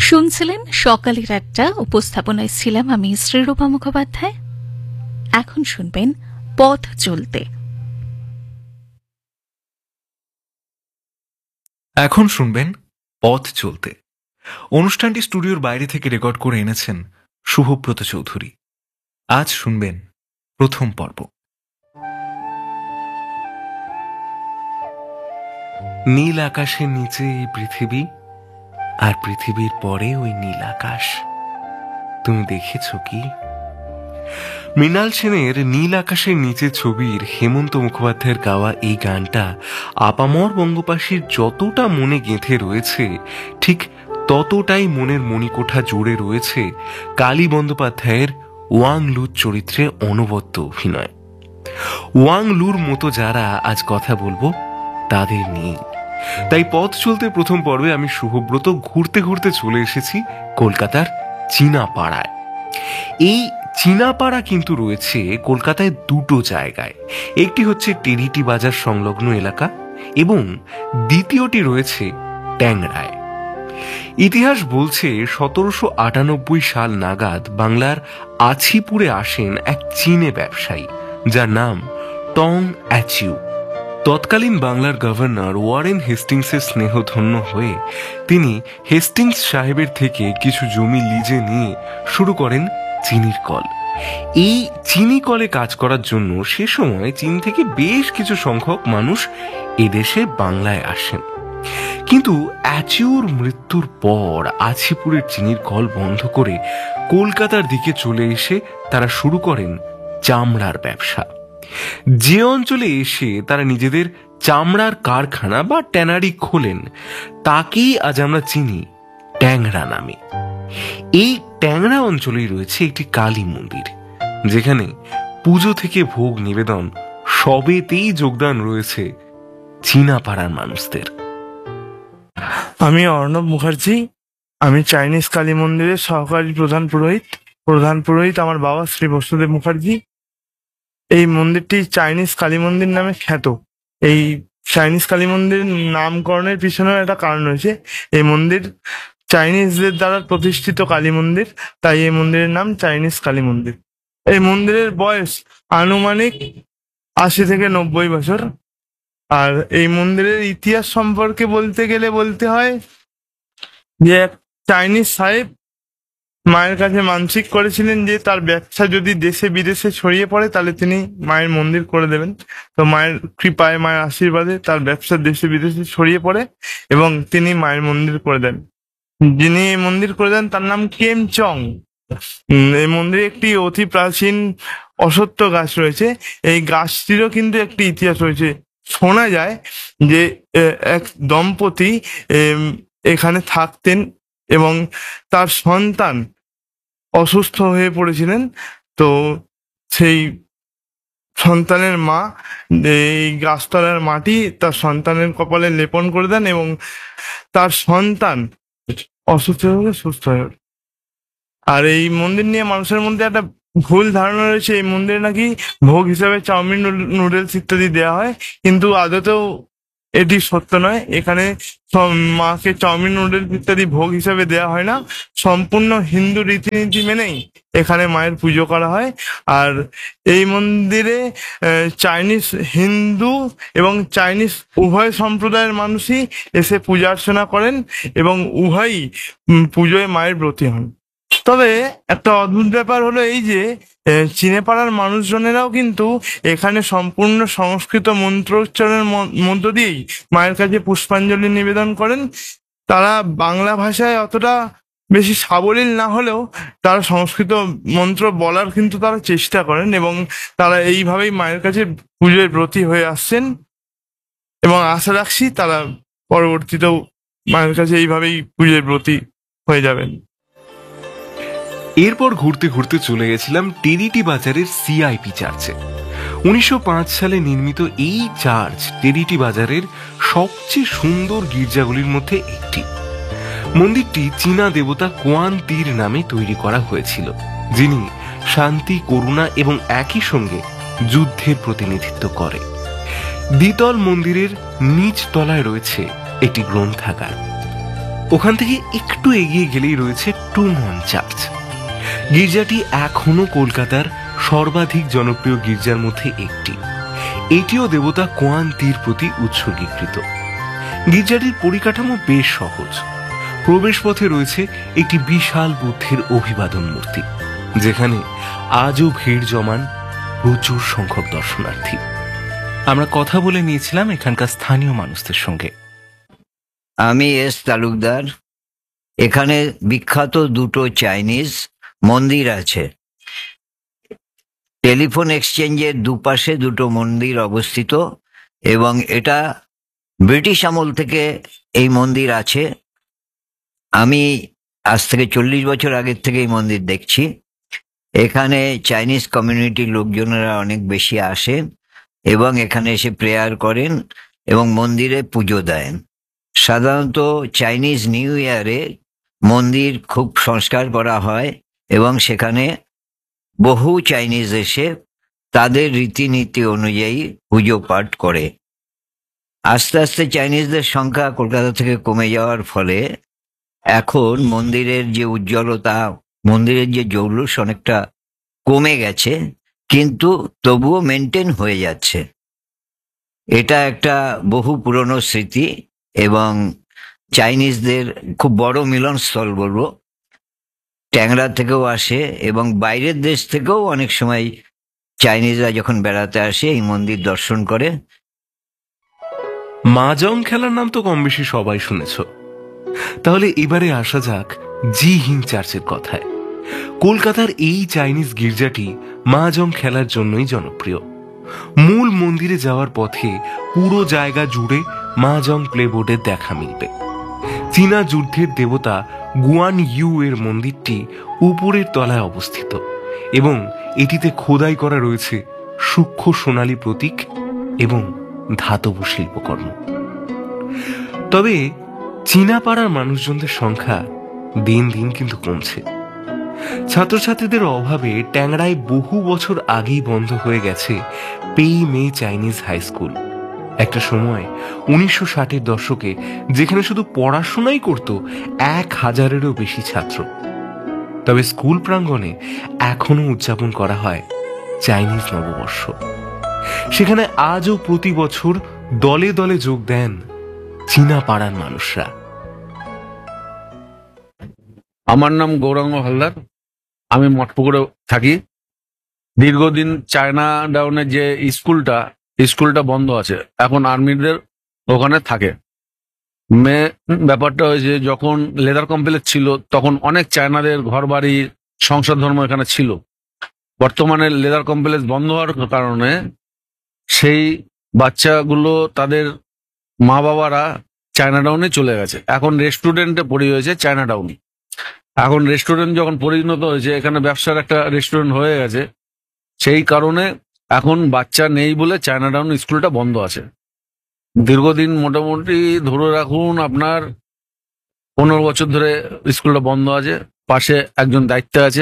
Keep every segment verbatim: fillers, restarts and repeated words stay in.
শুনছিলেন সকালের একটা উপস্থাপনায় ছিলাম আমি শ্রীরূপা মুখোপাধ্যায়। এখন শুনবেন পথ চলতে। এখন শুনবেন পথ চলতে। অনুষ্ঠানটি স্টুডিওর বাইরে থেকে রেকর্ড করে এনেছেন শুভব্রত চৌধুরী। আজ শুনবেন প্রথম পর্ব। নীল আকাশের নিচে এই পৃথিবী, আর পৃথিবীর পরে ওই নীল আকাশ। তুমি দেখেছ কি? মৃণাল সেনের নীল আকাশের নিচে ছবির হেমন্ত মুখোপাধ্যায়ের গাওয়া এই গানটা আপামর বঙ্গবাসীর যতটা মনে গেঁথে রয়েছে, ঠিক ততটাই মনের মণিকোঠা জুড়ে রয়েছে কালী বন্দ্যোপাধ্যায়ের ওয়াং লুর চরিত্রে অনবদ্য অভিনয়। ওয়াং লুর মতো যারা আজ কথা বলবো তাদের নিয়ে। তাই পথ চলতে প্রথম পর্বে আমি শুভব্রত ঘুরতে ঘুরতে চলে এসেছি কলকাতার চীনাপাড়ায়। এই চীনাপাড়া কিন্তু রয়েছে কলকাতায় দুটো জায়গায়। একটি হচ্ছে টেরিটি বাজার সংলগ্ন এলাকা এবং দ্বিতীয়টি রয়েছে ট্যাংরায়। ইতিহাস বলছে সতেরোশো আটানব্বই সাল নাগাদ বাংলার আছিপুরে আসেন এক চীনে ব্যবসায়ী, যার নাম টং অ্যাচিউ। তৎকালীন বাংলার গভর্নর ওয়ারেন হেস্টিংসের স্নেহধন্য হয়ে তিনি হেস্টিংস সাহেবের থেকে কিছু জমি লিজে নিয়ে শুরু করেন চিনির কল। এই চিনি কলে কাজ করার জন্য সে সময় চীন থেকে বেশ কিছু সংখ্যক মানুষ এদেশে বাংলায় আসেন। কিন্তু অ্যাচিউর মৃত্যুর পর আছিপুরের চিনির কল বন্ধ করে কলকাতার দিকে চলে এসে তারা শুরু করেন চামড়ার ব্যবসা। যে অঞ্চলে এসে তারা নিজেদের চামড়ার কারখানা বা ট্যানারি খোলেন তাকেই আজ আমরা চিনি ট্যাংরা নামে। এই ট্যাংরা অঞ্চলেই রয়েছে একটি কালী মন্দির, যেখানে পুজো থেকে ভোগ নিবেদন সবেতেই যোগদান রয়েছে চীনাপাড়ার মানুষদের। আমি অর্ণব মুখার্জি। আমি চাইনিজ কালী মন্দিরের সহকারী প্রধান পুরোহিত। প্রধান পুরোহিত আমার বাবা শ্রী বসুদেব মুখার্জি। এই মন্দিরটি চাইনিজ কালী মন্দির নামে খ্যাত। এই চাইনিজ কালী মন্দির নামকরণের পিছনেও একটা কারণ রয়েছে। এই মন্দির চাইনিজদের দ্বারা প্রতিষ্ঠিত কালী মন্দির, তাই এই মন্দিরের নাম চাইনিজ কালী মন্দির। এই মন্দিরের বয়স আনুমানিক আশি থেকে নব্বই বছর। আর এই মন্দিরের ইতিহাস সম্পর্কে বলতে গেলে বলতে হয় যে এক চাইনিজ সাহেব মায়ের কাছে মানসিক করেছিলেন যে তার ব্যবসা যদি দেশে বিদেশে ছড়িয়ে পড়ে তাহলে তিনি মায়ের মন্দির করে দেবেন। তো মায়ের কৃপায়, মায়ের আশীর্বাদে তার ব্যবসা দেশে বিদেশে ছড়িয়ে পড়ে এবং তিনি মায়ের মন্দির করে দেন। যিনি এই মন্দির করে দেন তার নাম কেম চং। এই মন্দিরে একটি অতি প্রাচীন অশ্বত্থ গাছ রয়েছে। এই গাছটিরও কিন্তু একটি ইতিহাস রয়েছে। শোনা যায় যে এক দম্পতি এখানে থাকতেন এবং তার সন্তান অসুস্থ হয়ে পড়েছিলেন। তো সেই সন্তানের মা এই গাছতলার মাটি তার সন্তানের কপালে লেপন করে দেন এবং তার সন্তান অসুস্থ হয়ে সুস্থ হয়ে ওঠে। আর এই মন্দির নিয়ে মানুষের মধ্যে একটা ভুল ধারণা রয়েছে, এই মন্দিরে নাকি ভোগ হিসাবে চাউমিন, নুডলস ইত্যাদি দেওয়া হয়, কিন্তু আদতেও এটি সত্য নয়। এখানে মাকে চাউমিন, নুডলস ইত্যাদি ভোগ হিসাবে দেওয়া হয় না। সম্পূর্ণ হিন্দু রীতিনীতি মেনেই এখানে মায়ের পুজো করা হয়। আর এই মন্দিরে চাইনিজ, হিন্দু এবং চাইনিজ উভয় সম্প্রদায়ের মানুষই এসে পূজা অর্চনা করেন এবং উভয়ই পুজোয় মায়ের ব্রতী হন। তবে একটা অদ্ভুত ব্যাপার হলো এই যে চীনেপাড়ার মানুষজনেরাও কিন্তু এখানে সম্পূর্ণ সংস্কৃত মন্ত্রোচ্চারণের মধ্য দিয়েই মায়ের কাছে পুষ্পাঞ্জলি নিবেদন করেন। তারা বাংলা ভাষায় অতটা বেশি সাবলীল না হলেও তারা সংস্কৃত মন্ত্র বলার কিন্তু তারা চেষ্টা করেন এবং তারা এইভাবেই মায়ের কাছে পুজোয় ব্রতী হয়ে আসছেন এবং আশা রাখছি তারা পরবর্তীতেও মায়ের কাছে এইভাবেই পুজোয় ব্রতী হয়ে যাবেন। এরপর ঘুরতে ঘুরতে চলে গেছিলাম টেরিটি বাজারের সিআইপি চার্চে। উনিশশো পাঁচ সালে নির্মিত এই চার্চ টেরিটি বাজারের সবচেয়ে সুন্দর গির্জাগুলির মধ্যে একটি। মন্দিরটি চীনা দেবতা কোয়ান তীর নামে তৈরি করা হয়েছিল, যিনি শান্তি, করুণা এবং একই সঙ্গে যুদ্ধের প্রতিনিধিত্ব করে। দ্বিতল মন্দিরের নিচ তলায় রয়েছে একটি গ্রন্থাগার। ওখান থেকে একটু এগিয়ে গেলেই রয়েছে টুমহন চার্চ। গির্জাটি এখনো কলকাতার সর্বাধিক জনপ্রিয় গির্জার মধ্যে একটি। এটিও দেবতা কোয়ান তির প্রতি উৎসর্গীকৃত। গির্জাটির পরিকাঠামো বেশ সহজ। প্রবেশ পথে রয়েছে একটি বিশাল বুদ্ধের অভিবাদন মূর্তি, যেখানে আজও ভিড় জমান প্রচুর সংখ্যক দর্শনার্থী। আমরা কথা বলে নিয়েছিলাম এখানকার স্থানীয় মানুষদের সঙ্গে। আমি এস তালুকদার। এখানে বিখ্যাত দুটো চাইনিজ মন্দির আছে। টেলিফোন এক্সচেঞ্জের দুপাশে দুটো মন্দির অবস্থিত এবং এটা ব্রিটিশ আমল থেকে এই মন্দির আছে। আমি আজ থেকে চল্লিশ বছর আগের থেকে এই মন্দির দেখছি। এখানে চাইনিজ কমিউনিটির লোকজনেরা অনেক বেশি আসেন এবং এখানে এসে প্রেয়ার করেন এবং মন্দিরে পুজো দেন। সাধারণত চাইনিজ নিউ ইয়ারে মন্দির খুব সংস্কার করা হয় এবং সেখানে বহু চাইনিজ এসে তাদের রীতিনীতি অনুযায়ী পুজো পাঠ করে। আস্তে আস্তে চাইনিজদের সংখ্যা কলকাতা থেকে কমে যাওয়ার ফলে এখন মন্দিরের যে উজ্জ্বলতা, মন্দিরের যে জৌলুস অনেকটা কমে গেছে, কিন্তু তবুও মেনটেন হয়ে যাচ্ছে। এটা একটা বহু পুরনো স্মৃতি এবং চাইনিজদের খুব বড় মিলনস্থল বলবো। ট্যাংরা থেকেও আসে এবং বাইরের দেশ থেকেও অনেক সময় চাইনিজরা যখন বেড়াতে আসে এই মন্দির দর্শন করে। মাজং খেলার নাম তো কম বেশি সবাই শুনেছ। তাহলে এবারে আসা যাক জি হিং চার্চের কথায়। কলকাতার এই চাইনিজ গির্জাটি মাজং খেলার জন্যই জনপ্রিয়। মূল মন্দিরে যাওয়ার পথে পুরো জায়গা জুড়ে মাজং প্লেবোর্ডের দেখা মিলবে। চীনা যুদ্ধের দেবতা গুয়ান ইউ এর মন্দিরটি উপরের তলায় অবস্থিত এবং এটিতে খোদাই করা রয়েছে সূক্ষ্ম সোনালী প্রতীক এবং ধাতব শিল্পকর্ম। তবে চীনা পাড়ার মানুষজনদের সংখ্যা দিন দিন কিন্তু কমছে। ছাত্রছাত্রীদের অভাবে ট্যাংরায় বহু বছর আগেই বন্ধ হয়ে গেছে পেই মে চাইনিজ হাই স্কুল। একটা সময় উনিশশো ষাটের দশকে যেখানে শুধু পড়াশোনাই করত এক হাজারেরও বেশি ছাত্র। তবে স্কুল প্রাঙ্গণে এখনো উদযাপন করা হয় চাইনিজ নববর্ষ। সেখানে আজও প্রতি বছর দলে দলে যোগ দেন চীনা পাড়ার মানুষরা। আমার নাম গৌরাঙ্গ হালদার। আমি মঠপুকুরে থাকি। দীর্ঘদিন চায়না ডাউনের যে স্কুলটা স্কুলটা বন্ধ আছে, এখন আর্মিদের ওখানে থাকে। মে ব্যাপারটা হয়েছে যখন লেদার কমপ্লেক্স ছিল তখন অনেক চায়নাদের ঘর বাড়ি সংসার ধর্ম এখানে ছিল। বর্তমানে লেদার কমপ্লেক্স বন্ধ হওয়ার কারণে সেই বাচ্চাগুলো তাদের মা বাবারা চায়না ডাউনে চলে গেছে। এখন রেস্টুরেন্টে পড়ে হয়েছে চায়না ডাউন। এখন রেস্টুরেন্ট যখন পরিণত হয়েছে, এখানে ব্যবসার একটা রেস্টুরেন্ট হয়ে গেছে, সেই কারণে এখন বাচ্চা নেই বলে চায়না ডাউন স্কুলটা বন্ধ আছে। দীর্ঘদিন মোটামুটি ধরে রাখুন আপনার পনেরো বছর ধরে স্কুলটা বন্ধ আছে। পাশে একজন দায়িত্বে আছে,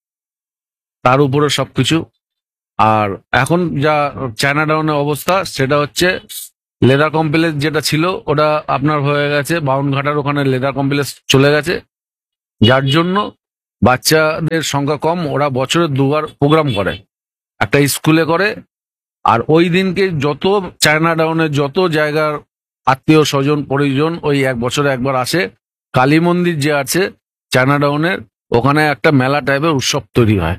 তার উপরে সবকিছু। আর এখন যা চায়না ডাউনের অবস্থা সেটা হচ্ছে লেদার কমপ্লেক্স যেটা ছিল ওটা আপনার হয়ে গেছে, বাউনঘাটার ওখানে লেদার কমপ্লেক্স চলে গেছে, যার জন্য বাচ্চাদের সংখ্যা কম। ওরা বছরে দুবার প্রোগ্রাম করে, একটা স্কুলে করে, আর ওই দিনকে যত চায়না ডাউনের যত জায়গার আত্মীয় স্বজন পরিজন ওই এক বছরে একবার আসে। কালী মন্দির যে আছে চায়না ডাউনের, ওখানে একটা মেলা টাইপের উৎসব তৈরি হয়।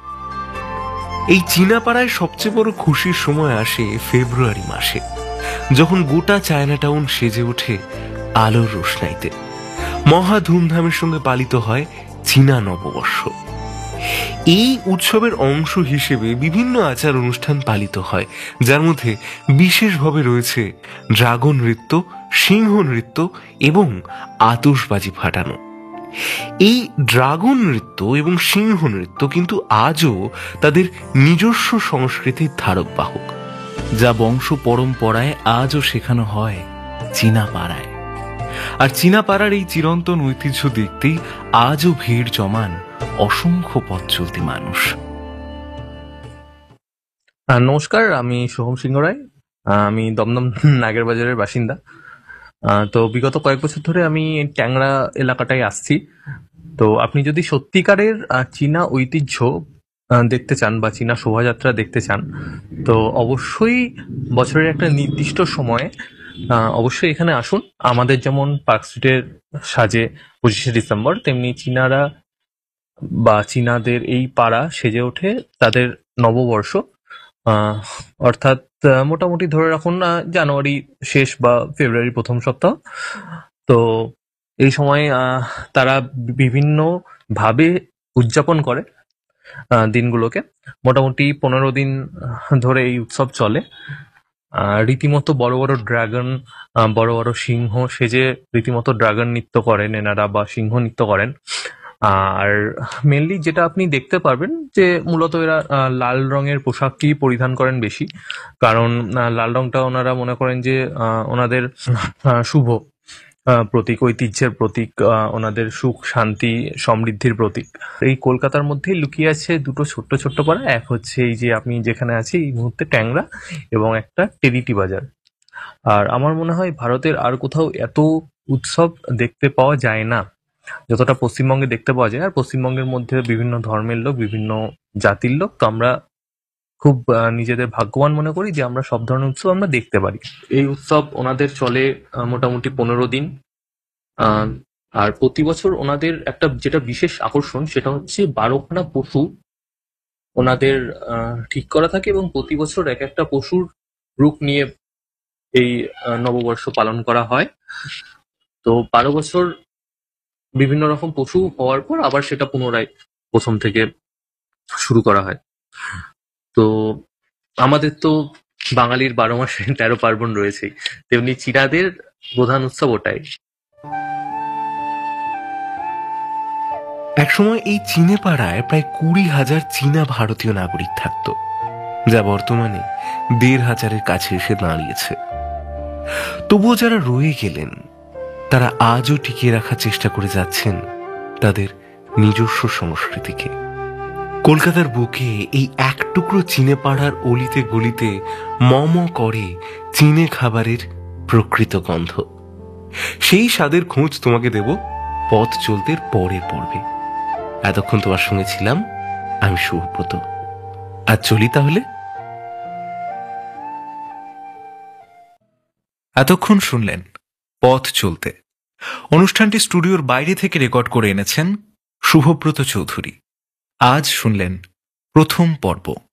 এই চীনাপাড়ায় সবচেয়ে বড় খুশির সময় আসে ফেব্রুয়ারি মাসে, যখন গোটা চায়না টাউন সেজে ওঠে আলোর রোশনাইতে। মহা ধুমধামের সঙ্গে পালিত হয় চীনা নববর্ষ। এই উৎসবের অংশ হিসেবে বিভিন্ন আচার অনুষ্ঠান পালিত হয়, যার মধ্যে বিশেষভাবে রয়েছে ড্রাগন নৃত্য, সিংহ নৃত্য এবং আতশবাজি ফাটানো। এই ড্রাগন নৃত্য এবং সিংহ নৃত্য কিন্তু আজও তাদের নিজস্ব সংস্কৃতির ধারক বাহক, যা বংশ পরম্পরায় আজও শেখানো হয় চীনা পাড়ায়। আর চীনা পাড়ার এই চিরন্তন ঐতিহ্য দেখতেই আজও ভিড় জমান অসংখ্য পথ চলতি মানুষ। নমস্কার, আমি সোহম সিংহ রায়। আমি দমদম নাগের বাজারের বাসিন্দা। আহ, তো বিগত কয়েক বছর ধরে আমি এই ট্যাংরা এলাকাটায় আসছি। তো আপনি যদি সত্যিকারের আহ, চীনা ঐতিহ্য আহ, দেখতে চান বা চীনা শোভাযাত্রা দেখতে চান, তো অবশ্যই বছরের একটা নির্দিষ্ট সময়ে আহ, অবশ্যই এখানে আসুন। আমাদের যেমন পার্ক স্ট্রিটের সাজে পঁচিশে ডিসেম্বর, তেমনি চীনারা বা চীনাদের এই পাড়া সেজে ওঠে তাদের নববর্ষ। আহ, অর্থাৎ আহ, মোটামুটি ধরে রাখুন আহ, জানুয়ারি শেষ বা ফেব্রুয়ারি প্রথম সপ্তাহ। তো এই সময় আহ, তারা বিভিন্ন ভাবে উদযাপন করে আহ, দিনগুলোকে। মোটামুটি পনেরো দিন আহ, ধরে এই উৎসব চলে। আহ, রীতিমতো বড় বড় ড্রাগন, আহ, বড় বড় সিংহ সেজে রীতিমতো ড্রাগন নৃত্য করেন এনারা বা সিংহ নৃত্য করেন। আর মেনলি যেটা আপনি দেখতে পারবেন যে মূলত এরা আহ, লাল রঙের পোশাকটি পরিধান করেন বেশি, কারণ আহ, লাল রংটা ওনারা মনে করেন যে আহ, ওনাদের আহ, শুভ আহ, প্রতীক, ঐতিহ্যের প্রতীক, আহ, ওনাদের সুখ শান্তি সমৃদ্ধির প্রতীক। এই কলকাতার মধ্যেই লুকিয়ে আছে দুটো ছোট্ট ছোট্ট পাড়া। এক হচ্ছে এই যে আমি যেখানে আছি এই মুহূর্তে ট্যাংরা, এবং একটা টেরিটি বাজার। আর আমার মনে হয় ভারতের আর কোথাও এত উৎসব দেখতে পাওয়া যায় না যতটা পশ্চিমবঙ্গে দেখতে পাওয়া যায়। আর পশ্চিমবঙ্গের মধ্যে বিভিন্ন ধর্মের লোক, বিভিন্ন জাতির লোক, তো আমরা খুব আহ, নিজেদের ভাগ্যবান মনে করি যে আমরা সব ধরনের উৎসব আমরা দেখতে পারি। এই উৎসব ওনাদের চলে আহ, মোটামুটি পনেরো দিন। আহ, আর প্রতি বছর ওনাদের একটা যেটা বিশেষ আকর্ষণ সেটা হচ্ছে বারোখানা পশু ওনাদের আহ, ঠিক করা থাকে, এবং প্রতি বছর এক একটা পশুর রূপ নিয়ে এই আহ, নববর্ষ পালন করা হয়। তো বারো বছর বিভিন্ন রকম পশু হওয়ার পর আবার সেটা পুনরায় প্রথম থেকে শুরু করা হয়। তো আমাদের তো বাঙালির বারো মাসে তেরো পার্বণ রয়েছেই, তেমনি চীনাদের প্রধান উৎসব ওটাই। একসময় এই চীনে পাড়ায় প্রায় কুড়ি হাজার চীনা ভারতীয় নাগরিক থাকত, যা বর্তমানে দেড় হাজারের কাছে এসে দাঁড়িয়েছে। তবুও যারা রয়ে গেলেন তারা আজও টিকিয়ে রাখার চেষ্টা করে যাচ্ছেন তাদের নিজস্ব সংস্কৃতিকে। কলকাতার বুকে এই এক টুকরো চীনে পাড়ার অলিতে গলিতে মম করে চীনে খাবারের প্রকৃত গন্ধ। সেই স্বাদের খোঁজ তোমাকে দেব পথ চলতে পরের পর্বে। এতক্ষণ তোমার সঙ্গে ছিলাম আমি শুভব্রত। আজ চলি তাহলে। এতক্ষণ শুনলেন পথ চলতে। অনুষ্ঠানটি স্টুডিওর বাইরে থেকে রেকর্ড করে এনেছেন শুভব্রত চৌধুরী। আজ শুনলেন প্রথম পর্ব।